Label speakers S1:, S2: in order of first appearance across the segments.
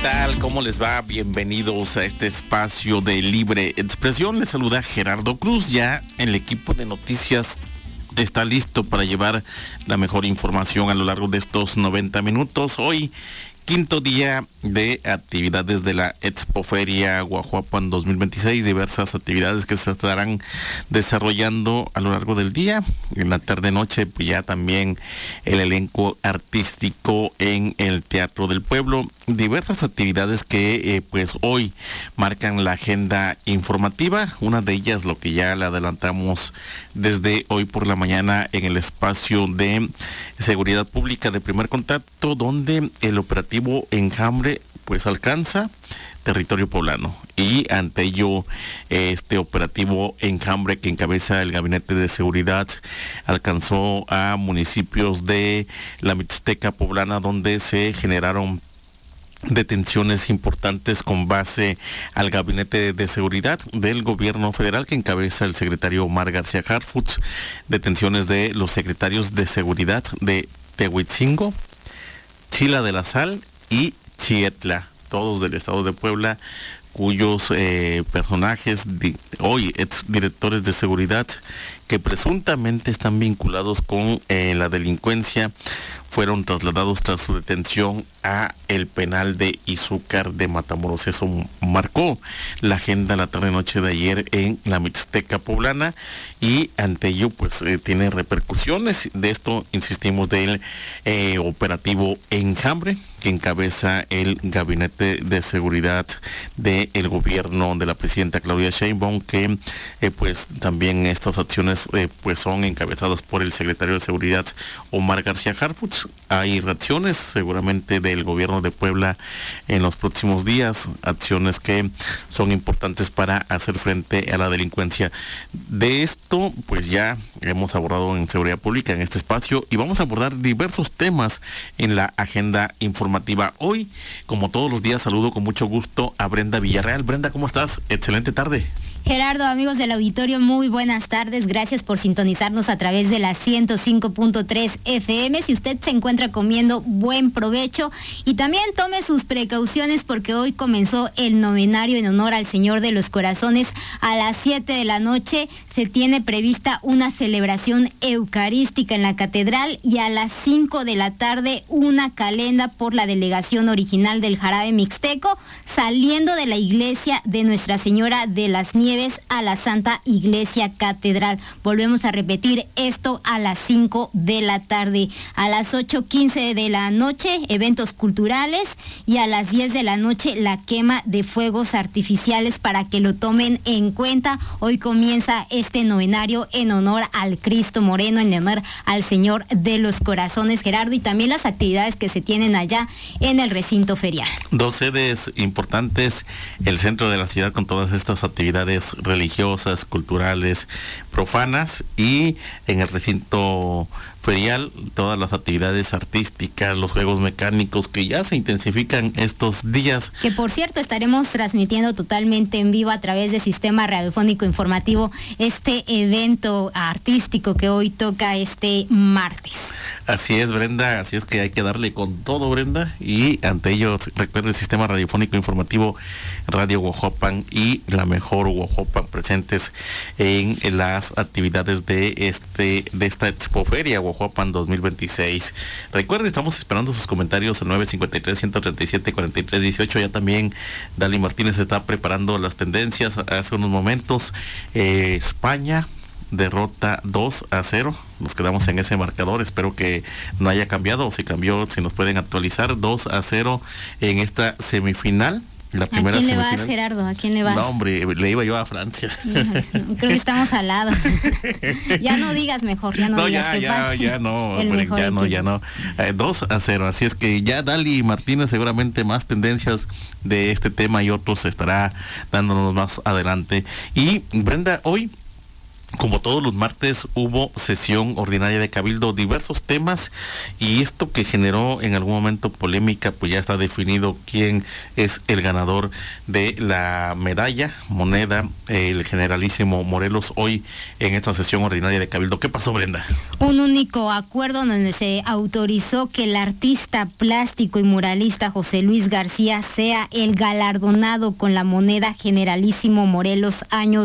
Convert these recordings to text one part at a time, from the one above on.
S1: tal? ¿Cómo les va? Bienvenidos a este espacio de libre expresión. Les saluda Gerardo Cruz. Ya el equipo de noticias está listo para llevar la mejor información a lo largo de estos 90 minutos. Hoy, quinto día de actividades de la Expoferia Guajuapan 2026, diversas actividades que se estarán desarrollando a lo largo del día. En la tarde-noche, pues ya también el elenco artístico en el Teatro del Pueblo. Diversas actividades que pues hoy marcan la agenda informativa. Una de ellas, lo que ya le adelantamos desde hoy por la mañana en el espacio de seguridad pública de primer contacto, donde el operativo Enjambre pues alcanza territorio poblano, y ante ello este operativo Enjambre, que encabeza el Gabinete de Seguridad, alcanzó a municipios de la Mixteca poblana, donde se generaron detenciones importantes con base al Gabinete de Seguridad del Gobierno Federal, que encabeza el secretario Omar García Harfuch. Detenciones de los secretarios de Seguridad de Tehuitzingo, Chila de la Sal y Chietla, todos del estado de Puebla, cuyos personajes, hoy exdirectores de seguridad, que presuntamente están vinculados con la delincuencia, fueron trasladados tras su detención a el penal de Izúcar de Matamoros. Eso marcó la agenda la tarde-noche de ayer en la Mixteca poblana, y ante ello pues tiene repercusiones. De esto insistimos del operativo Enjambre, que encabeza el Gabinete de Seguridad del gobierno de la presidenta Claudia Sheinbaum, que pues también estas acciones pues son encabezadas por el secretario de Seguridad Omar García Harfuch. Hay reacciones seguramente del gobierno de Puebla en los próximos días, acciones que son importantes para hacer frente a la delincuencia. De esto pues ya hemos abordado en seguridad pública en este espacio, y vamos a abordar diversos temas en la agenda informativa. Hoy, como todos los días, saludo con mucho gusto a Brenda Villarreal. Brenda, ¿cómo estás? Excelente tarde.
S2: Gerardo, amigos del auditorio, muy buenas tardes. Gracias por sintonizarnos a través de la 105.3 FM. Si usted se encuentra comiendo, buen provecho, y también tome sus precauciones, porque hoy comenzó el novenario en honor al Señor de los Corazones. A las 7 de la noche se tiene prevista una celebración eucarística en la catedral, y a las 5 de la tarde una calenda por la delegación original del Jarabe Mixteco, saliendo de la iglesia de Nuestra Señora de las Nieves a la Santa Iglesia Catedral. Volvemos a repetir esto a las 5 de la tarde. A las 8:15 de la noche, eventos culturales, y a las 10 de la noche la quema de fuegos artificiales, para que lo tomen en cuenta. Hoy comienza este novenario en honor al Cristo Moreno, en honor al Señor de los Corazones, Gerardo, y también las actividades que se tienen allá en el recinto ferial.
S1: Dos sedes importantes, el centro de la ciudad con todas estas actividades religiosas, culturales, profanas, y en el recinto ferial todas las actividades artísticas, los juegos mecánicos que ya se intensifican estos días.
S2: Que por cierto estaremos transmitiendo totalmente en vivo a través del Sistema Radiofónico Informativo este evento artístico que hoy toca este martes.
S1: Así es, Brenda, así es que hay que darle con todo, Brenda, y ante ello recuerda el Sistema Radiofónico Informativo Radio Guajuapan y la mejor Guajuapan presentes en las actividades de esta Expoferia Guajuapan 2026. Recuerden, estamos esperando sus comentarios al 953-137-4318. Ya también Dali Martínez está preparando las tendencias. Hace unos momentos España derrota 2-0. Nos quedamos en ese marcador. Espero que no haya cambiado, o si cambió, si nos pueden actualizar. 2-0 en esta semifinal. La primera.
S2: ¿A quién le vas, Gerardo? ¿A quién le vas?
S1: No, hombre, le iba yo a Francia.
S2: Creo que estamos al lado. Ya no digas mejor, ya no digas que pase.
S1: Ya no, hombre, ya no. 2-0, así es que ya Dali Martínez seguramente más tendencias de este tema y otros estará dándonos más adelante. Y Brenda, hoy Como todos los martes hubo sesión ordinaria de Cabildo, diversos temas, y esto que generó en algún momento polémica, pues ya está definido quién es el ganador de la medalla, moneda, el generalísimo Morelos, hoy en esta sesión ordinaria de Cabildo. ¿Qué pasó, Brenda?
S2: Un único acuerdo donde se autorizó que el artista plástico y muralista José Luis García sea el galardonado con la moneda generalísimo Morelos año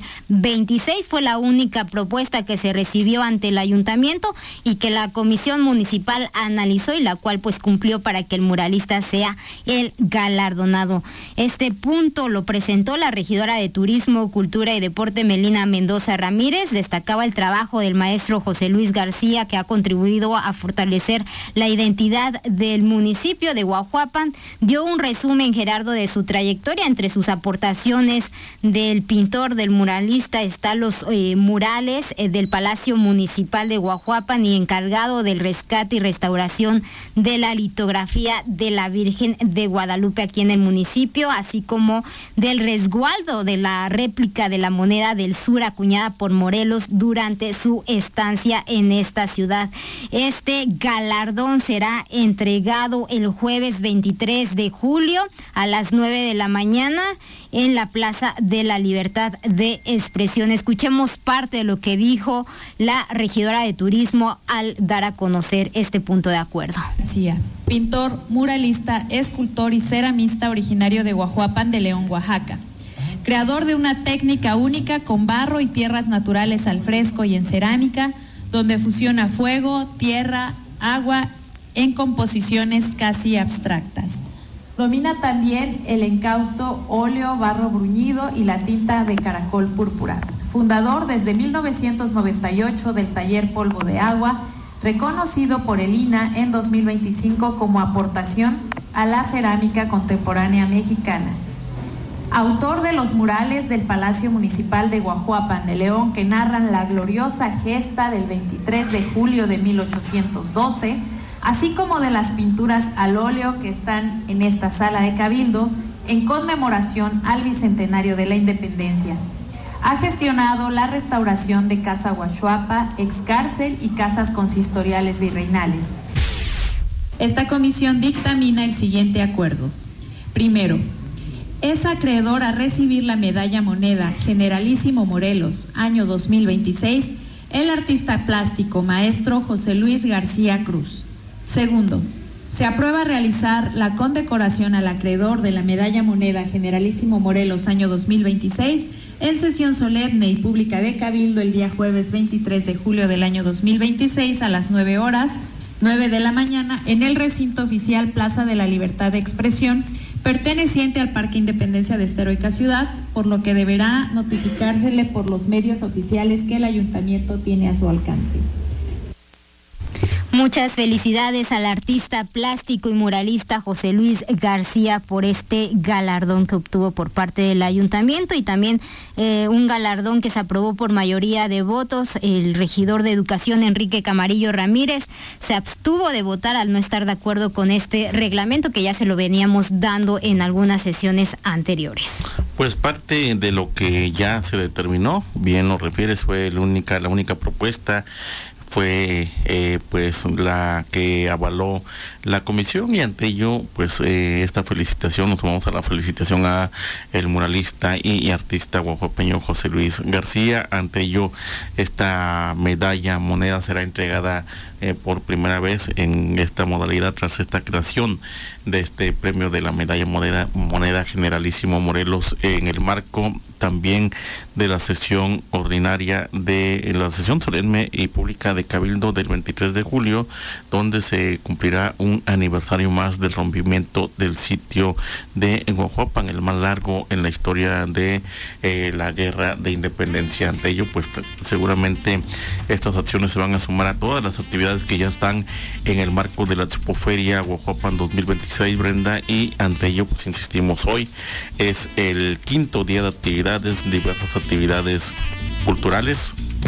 S2: 2026. Fue la única propuesta que se recibió ante el ayuntamiento y que la comisión municipal analizó, y la cual pues cumplió para que el muralista sea el galardonado. Este punto lo presentó la regidora de Turismo, Cultura y Deporte, Melina Mendoza Ramírez. Destacaba el trabajo del maestro José Luis García, que ha contribuido a fortalecer la identidad del municipio de Guajuapan. Dio un resumen, Gerardo, de su trayectoria. Entre sus aportaciones del pintor, del muralista, están los murales del Palacio Municipal de Guajuapan, y encargado del rescate y restauración de la litografía de la Virgen de Guadalupe aquí en el municipio, así como del resguardo de la réplica de la moneda del sur acuñada por Morelos durante su estancia en esta ciudad. Este galardón será entregado el jueves 23 de julio a las 9 de la mañana en la Plaza de la Libertad de Expresión. Escuchemos parte de lo que dijo la regidora de Turismo al dar a conocer este punto de acuerdo.
S3: García, pintor, muralista, escultor y ceramista originario de Guajuapan de León, Oaxaca. Creador de una técnica única con barro y tierras naturales al fresco y en cerámica, donde fusiona fuego, tierra, agua en composiciones casi abstractas. Domina también el encausto, óleo, barro bruñido y la tinta de caracol púrpura. Fundador desde 1998 del taller Polvo de Agua, reconocido por el INAH en 2025 como aportación a la cerámica contemporánea mexicana. Autor de los murales del Palacio Municipal de Guajuapan de León, que narran la gloriosa gesta del 23 de julio de 1812, así como de las pinturas al óleo que están en esta sala de cabildos en conmemoración al bicentenario de la independencia. Ha gestionado la restauración de Casa Huachuapa, excárcel y casas consistoriales virreinales. Esta comisión dictamina el siguiente acuerdo. Primero, es acreedor a recibir la medalla moneda Generalísimo Morelos, año 2026, el artista plástico maestro José Luis García Cruz. Segundo, se aprueba realizar la condecoración al acreedor de la medalla moneda Generalísimo Morelos año 2026 en sesión solemne y pública de Cabildo el día jueves 23 de julio del año 2026 a las 9 de la mañana en el recinto oficial Plaza de la Libertad de Expresión, perteneciente al Parque Independencia de esta heroica ciudad, por lo que deberá notificársele por los medios oficiales que el ayuntamiento tiene a su alcance.
S2: Muchas felicidades al artista plástico y muralista José Luis García por este galardón que obtuvo por parte del ayuntamiento, y también un galardón que se aprobó por mayoría de votos. El regidor de Educación, Enrique Camarillo Ramírez, se abstuvo de votar al no estar de acuerdo con este reglamento que ya se lo veníamos dando en algunas sesiones anteriores.
S1: Pues parte de lo que ya se determinó, bien lo refieres, fue la única propuesta fue pues la que avaló la comisión, y ante ello pues esta felicitación, nos sumamos a la felicitación a el muralista y artista guajuapeño José Luis García. Ante ello esta medalla moneda será entregada por primera vez en esta modalidad tras esta creación de este premio de la medalla moneda Generalísimo Morelos en el marco también de la sesión ordinaria de la sesión solemne y pública de Cabildo del 23 de julio, donde se cumplirá un aniversario más del rompimiento del sitio de Guajuapan, el más largo en la historia de la guerra de independencia. Ante ello, pues seguramente estas acciones se van a sumar a todas las actividades que ya están en el marco de la Expoferia Guajuapan 2026, Brenda, y ante ello, pues insistimos, hoy es el quinto día de actividades, diversas actividades culturales,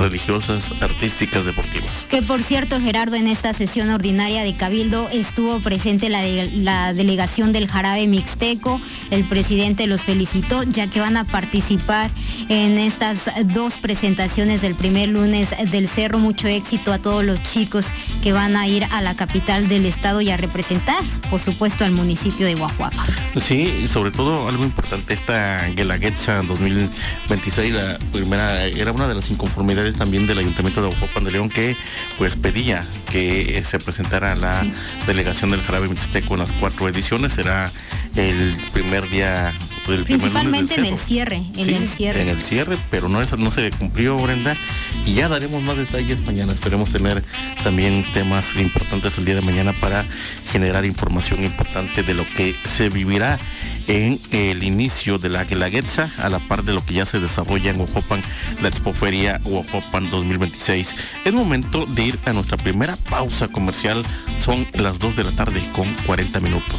S1: religiosas, artísticas, deportivas.
S2: Que por cierto, Gerardo, en esta sesión ordinaria de Cabildo estuvo presente la delegación del Jarabe Mixteco. El presidente los felicitó, ya que van a participar en estas 2 presentaciones del primer lunes del Cerro. Mucho éxito a todos los chicos que van a ir a la capital del estado y a representar, por supuesto, al municipio de Guajuapa.
S1: Sí, sobre todo algo importante, esta Guelaguetza 2026, la primera, era una de las inconformidades también del Ayuntamiento de Guajuapan de León, que pues pedía que se presentara la delegación del Jarabe Mixteco en las 4 ediciones. Será el primer día,
S2: principalmente en el cierre,
S1: en el cierre, pero no se cumplió, Brenda, y ya daremos más detalles mañana. Esperemos tener también temas importantes el día de mañana para generar información importante de lo que se vivirá en el inicio de la Guelaguetza, a la par de lo que ya se desarrolla en Guajuapan, la Expoferia Guajuapan 2026. Es momento de ir a nuestra primera pausa comercial. Son las 2 de la tarde con 40 minutos.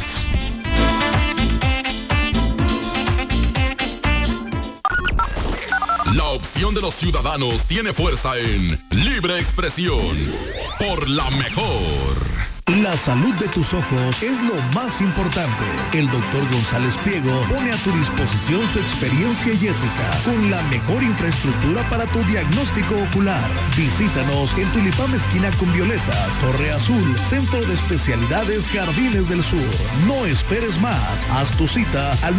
S4: La opción de los ciudadanos tiene fuerza en Libre Expresión por la mejor.
S5: La salud de tus ojos es lo más importante. El Dr. González Pliego pone a tu disposición su experiencia y ética con la mejor infraestructura para tu diagnóstico ocular. Visítanos en Tulipán esquina con Violetas, Torre Azul, Centro de Especialidades Jardines del Sur. No esperes más. Haz tu cita al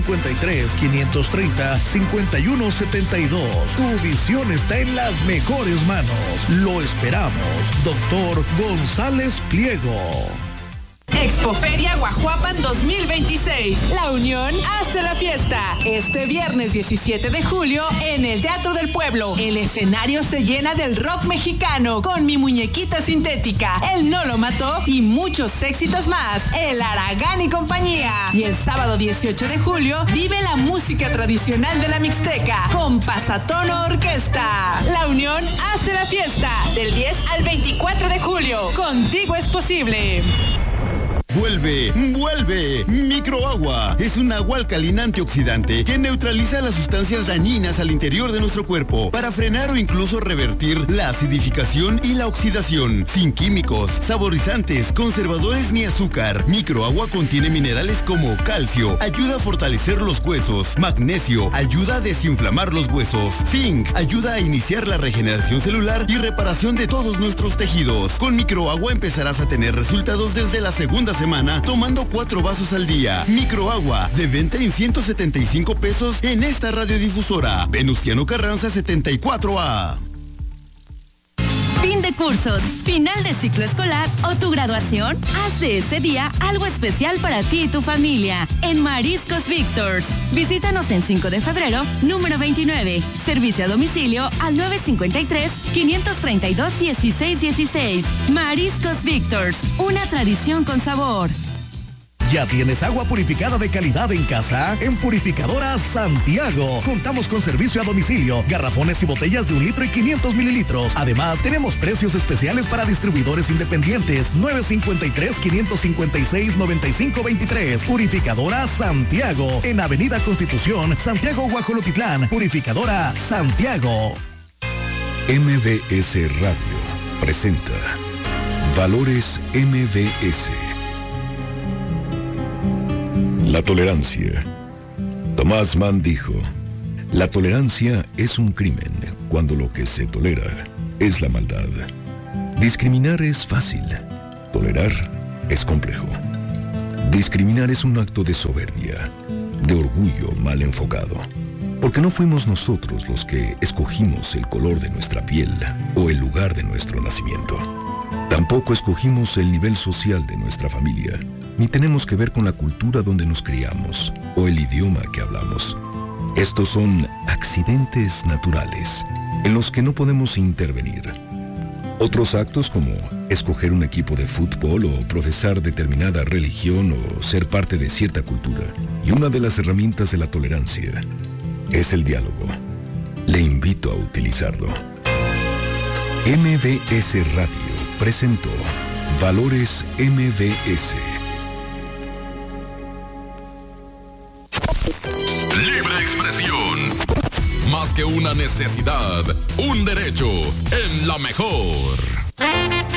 S5: 953-530-5172. Tu visión está en las mejores manos. Lo esperamos. Dr. González Pliego.
S6: Expoferia Guajuapan 2026. La Unión hace la fiesta. Este viernes 17 de julio en el Teatro del Pueblo. El escenario se llena del rock mexicano con Mi Muñequita Sintética, El No Lo Mató y muchos éxitos más. El Aragán y compañía. Y el sábado 18 de julio vive la música tradicional de la Mixteca con Pasatono Orquesta. La Unión hace la fiesta del 10 al 24 de julio. Contigo es posible.
S7: ¡Vuelve! Microagua es un agua alcalina antioxidante que neutraliza las sustancias dañinas al interior de nuestro cuerpo para frenar o incluso revertir la acidificación y la oxidación. Sin químicos, saborizantes, conservadores ni azúcar. Microagua contiene minerales como calcio, ayuda a fortalecer los huesos. Magnesio, ayuda a desinflamar los huesos. Zinc, ayuda a iniciar la regeneración celular y reparación de todos nuestros tejidos. Con Microagua empezarás a tener resultados desde la segunda semana, tomando 4 vasos al día. Microagua, de venta en 175 pesos en esta radiodifusora. Venustiano Carranza 74A.
S8: Fin de cursos, final de ciclo escolar o tu graduación, haz de este día algo especial para ti y tu familia en Mariscos Victors. Visítanos en 5 de febrero, número 29. Servicio a domicilio al 953-532-1616. Mariscos Victors, una tradición con sabor.
S5: ¿Ya tienes agua purificada de calidad en casa? En Purificadora Santiago. Contamos con servicio a domicilio, garrafones y botellas de 1 litro y 500 mililitros. Además, tenemos precios especiales para distribuidores independientes. 953-556-9523. Purificadora Santiago. En Avenida Constitución, Santiago, Guajolotitlán. Purificadora Santiago.
S9: MBS Radio presenta Valores MBS. La tolerancia. Tomás Mann dijo, la tolerancia es un crimen cuando lo que se tolera es la maldad. Discriminar es fácil, tolerar es complejo. Discriminar es un acto de soberbia, de orgullo mal enfocado, porque no fuimos nosotros los que escogimos el color de nuestra piel o el lugar de nuestro nacimiento. Tampoco escogimos el nivel social de nuestra familia, ni tenemos que ver con la cultura donde nos criamos o el idioma que hablamos. Estos son accidentes naturales en los que no podemos intervenir. Otros actos como escoger un equipo de fútbol o profesar determinada religión o ser parte de cierta cultura. Y una de las herramientas de la tolerancia es el diálogo. Le invito a utilizarlo. MBS Radio presentó Valores MBS.
S4: Libre expresión. más que una necesidad, un derecho. En La Mejor.